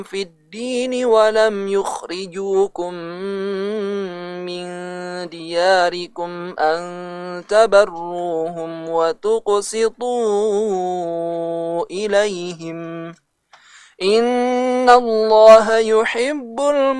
في الدين ولم يخرجوكم من دياركم أن تبروهم وتقسطوا إليهم إن الله يحب